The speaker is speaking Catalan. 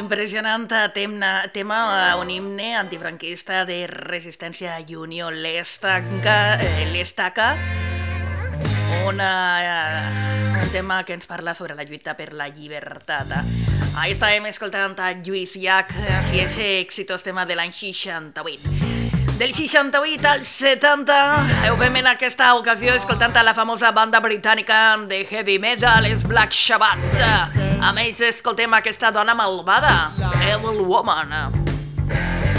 impressionant tema, un himne antifranquista de resistència i unió, l'Estaca, un tema que ens parla sobre la lluita per la llibertat. Ahí estàvem escoltant a Lluís Llach i aquest exitós tema de l'any 68. Del 68 al 70 ho fem en aquesta ocasió escoltant a la famosa banda britànica de heavy metal, és Black Sabbath. A més, escoltem aquesta dona malvada, Evil Woman.